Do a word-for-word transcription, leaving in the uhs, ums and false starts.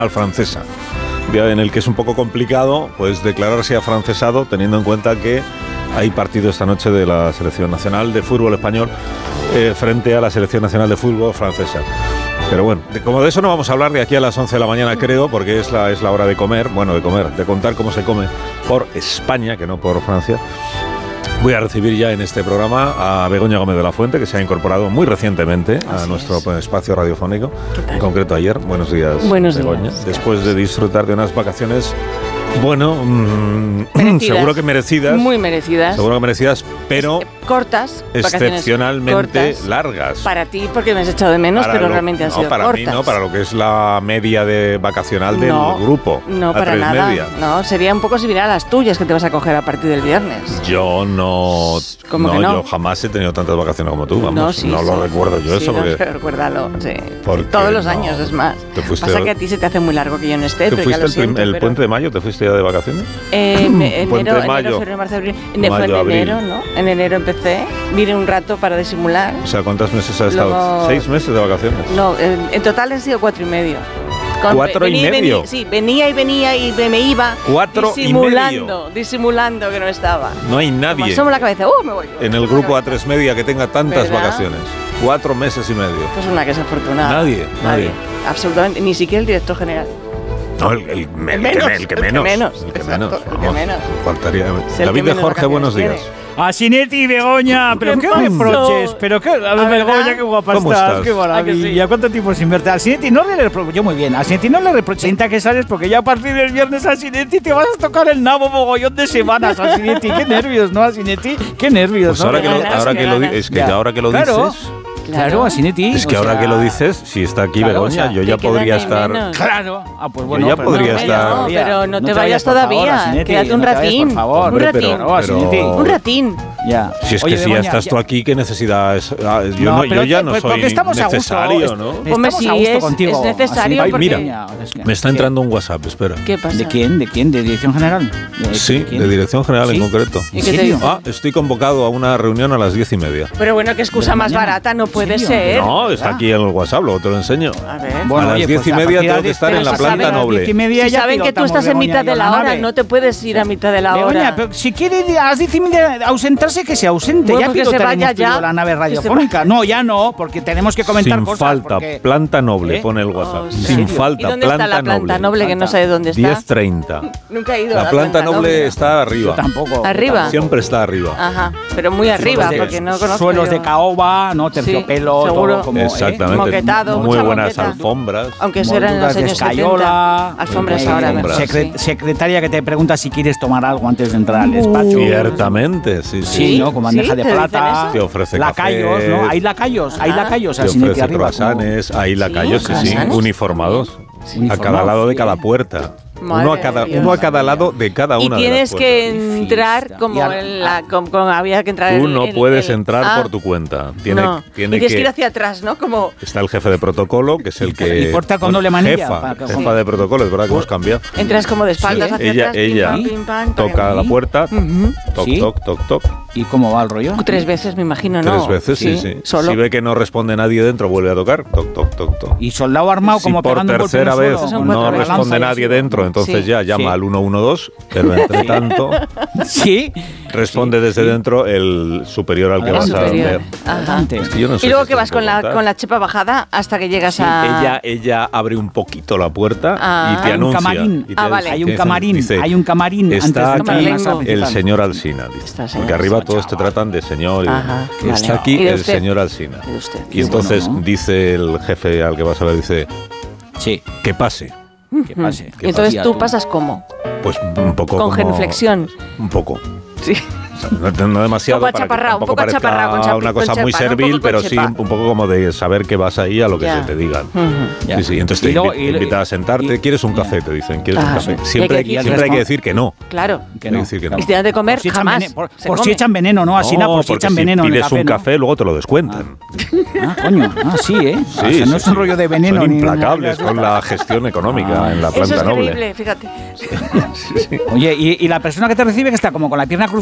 francesa. Día en el que es un poco complicado pues declararse afrancesado, teniendo en cuenta que hay partido esta noche de la Selección Nacional de Fútbol Español eh, frente a la Selección Nacional de Fútbol Francesa. Pero bueno, de, como de eso no vamos a hablar de aquí a las once de la mañana, creo, porque es la, es la hora de comer, bueno, de comer, de contar cómo se come por España, que no por Francia. Voy a recibir ya en este programa a Begoña Gómez de la Fuente, que se ha incorporado muy recientemente a Así nuestro es. espacio radiofónico, en concreto ayer. Buenos días, Buenos Begoña. días. Después de disfrutar de unas vacaciones, bueno, mmm, seguro que merecidas. Muy merecidas. Seguro que merecidas, pero... Es, cortas. Excepcionalmente cortas, largas. Para ti, porque me has echado de menos, para pero lo, realmente han no, sido para cortas. Mí no, para lo que es la media de vacacional del no, grupo. No, a para tres nada. Media. No, sería un poco similar a las tuyas que te vas a coger a partir del viernes. Yo no... ¿Cómo no, que no? yo jamás he tenido tantas vacaciones como tú, vamos. No, sí, no sí. lo recuerdo yo sí, eso. No, porque... recuérdalo, sí. Porque Todos los no, años, es más. Te fuiste Pasa de... que a ti se te hace muy largo que yo no esté. ¿Te fuiste ya lo el, siento, el pero... puente de mayo? ¿Te fuiste ya de vacaciones? Eh, me, Puente enero, de mayo. enero, febrero, marzo, abril. Mayo, fue en abril. enero, ¿no? En enero empecé. Vine un rato para disimular. O sea, ¿cuántos meses has estado? Luego... ¿Seis meses de vacaciones? No, en, en total han sido cuatro y medio. Con, ¿Cuatro venía, y medio? Venía, sí, venía y venía y me, me iba ¿Cuatro disimulando, y medio? Disimulando que no estaba. No hay Como nadie asomo la cabeza, ¡uh, me voy! en el grupo A tres Media que tenga tantas ¿Verdad? vacaciones. Cuatro meses y medio. Pues una que es afortunada. Nadie, nadie. Absolutamente, ni siquiera el director general. No, el, el, el, El menos, que, el que el que menos. menos, El que exacto, menos. el que Vamos, menos. faltaría. Es el David que de menos Jorge, buenos días. vacaciones Asinetti y Begoña, pero ¿Qué qué pasó? reproches, pero qué, a ver, ¿A Begoña, verdad? qué guapa ¿Cómo estás, estás? qué maravilla, sí? cuánto tiempo sin verte. A Asinetti no le reproches, yo muy bien, a Asinetti no le reproches, sienta que sales porque ya a partir del viernes a Asinetti te vas a tocar el nabo mogollón de semanas, Asinetti, qué nervios, ¿no, Asinetti? Qué nervios, Pues ¿no? ahora que, lo, ganas, ahora qué que lo di- ganas. es que Ya. ahora que lo Claro. dices, Claro, Asinetti. es que o ahora sea, que lo dices, si está aquí claro, Begoña, o sea, yo ya te queda podría ni estar. menos. Claro, ah, pues bueno, ya pero podría no, estar- no, Pero no te vayas por favor, todavía, Asinetti, quédate un no te vayas, ratín, por favor. un Hombre, ratín, pero- No, Asinetti. pero- un ratín. Ya. Si es Oye, que si ya Begoña, estás tú aquí, ¿qué necesidad es? Ah, Yo, no, pero yo ya te- no pues soy porque estamos a gusto, necesario, est- ¿no? Hombre, Estamos sí, a gusto es- contigo. es necesario Ay, porque- mira, me está entrando un WhatsApp, espera. ¿Qué pasa? ¿De quién? ¿De quién? ¿De Dirección General? ¿De, Sí, quién? de Dirección General ¿Sí? en concreto. ¿Y ¿En qué te serio? dice? Ah, estoy convocado a una reunión a las diez y media. Pero bueno, qué excusa ¿De la más mañana? barata no ¿En puede serio? ser. No, está ¿verdad? aquí en el WhatsApp, luego te lo enseño. A ver. Bueno, a las oye, diez pues y a media partir tengo de que las estar en diez- la pero planta saben- noble. diez y media Si ya saben que tú pilotamos, estás en Begoña, mitad de yo la la hora, nave. no te puedes ir a mitad de la Begoña, hora. pero si quiere a las diez y media ausentarse, que se ausente. Bueno, ya pues que se pilotaremos vaya tú y yo ya. la nave Que se radiofónica. No, ya no, porque tenemos que comentar Sin cosas. falta, porque- planta noble, ¿Eh? pone el WhatsApp. Oh, Sin ¿en serio? falta, ¿Y dónde planta está la planta noble, que no Falta. sé dónde está? diez treinta. Nunca he ido a La la planta noble está Yo arriba. tampoco. ¿Arriba? Siempre está arriba. Ajá, pero muy arriba, Suelos de- porque no conozco Suelos yo. de caoba, ¿no? Terciopelo, Sí, seguro. todo como. ¿eh? Exactamente. Moquetado, Muy mucha buenas moqueta. alfombras. Aunque eso era en los Molduras de años escayola, setenta. Alfombras eh, ahora alfombras. mejor, Secre- sí. Secretaria que te pregunta si quieres tomar algo antes de entrar al despacho. Ciertamente, sí, sí. Sí, ¿Sí? ¿no? Con bandeja ¿Sí? de ¿Te dicen plata. eso? Te ofrece lacayos, café. ¿no? Hay lacayos, hay Ajá. lacayos Te así de ofrece arriba. como- croissants, hay lacayos, sí, sí, croissants. uniformados. A Uniformados, cada lado de sí. cada puerta. Madre Uno a cada, de Dios. uno a cada lado de cada Y una de las tienes puertas. que Qué entrar fiesta. como Y ahora- en la. Como, como había que entrar Tú en- no en- puedes en- entrar Ah, por tu cuenta. Tiene, no. tiene y tienes que ir que hacia atrás, ¿no? Como. Está el jefe de protocolo, que es el que... Y porta con doble manilla, Jefa, para que- jefa de protocolo, es verdad que hemos cambiado. Entras como de espaldas Sí, hacia ella atrás. pim, ella pam, pim, pam, toca para- la puerta, Ujú. toc, Sí. toc, toc, toc. ¿Y cómo va el rollo? Tres veces, me imagino, ¿no? Tres veces, sí, sí. Solo. Si ve que no responde nadie dentro, vuelve a tocar, toc, toc, toc, toc. Y soldado armado Si como por pegando un golpe en tercera el vez suelo, Son con cuatro no la veces. lanza responde y nadie así. dentro, entonces Sí. ya llama Sí. al uno uno dos, pero entre tanto Sí. responde Sí, desde sí. dentro el superior al que El vas Adelante. a superior. ver. Ajá. Adelante. Es que yo no sé Y luego si que esto vas se con puede la, contar. con la chepa bajada hasta que llegas a. Ella, ella abre un poquito la puerta Ah. y te Hay un anuncia. camarín. y te Ah, dice- vale. Hay te un dicen- camarín, dice, hay un camarín está antes de entrar aquí en la sala el principal. señor Alsina, dice. Está el señor Porque arriba Alsina, todos te chaval. tratan de señor. y- Ajá, está vale. aquí ¿Y de el usted? señor Alsina. De usted. Y entonces bueno, ¿no? dice el jefe al que vas a ver, dice, Sí, que pase. que pase. Y entonces Hostia, tú pasas como. Pues un poco Con como- genuflexión. Un poco. Sí. O sea, no, no demasiado Un poco para que achaparrado, tampoco un poco parezca achaparrado, con chapi- una con cosa muy chepa, ¿no? Un servil, poco con pero sí chepa. un poco como de saber que vas ahí a lo que Ya. se te digan. Ujú. Ya. Sí, sí, entonces te Y luego- invi- y- te invitan a sentarte. y- ¿Quieres un ya. café? Te dicen, ¿quieres Ah, un café? sí. Siempre, Y hay, hay que- siempre hay que decir que no. Claro. Que Hay que no. decir que no. Y si te dan de comer, Por si echan jamás. vene- por se por si come. echan veneno, ¿no? Así, no, por si porque echan si veneno en el pides café, un ¿no? café, luego te lo descuentan. Ah, coño. Ah, sí, ¿eh? O sea, Sí, no sí, es un sí. rollo de veneno Son ni nada. implacables con la gestión económica Ah. en la Eso planta es noble. increíble, fíjate. Oye, y, y la persona que te recibe que está como con la pierna cruzada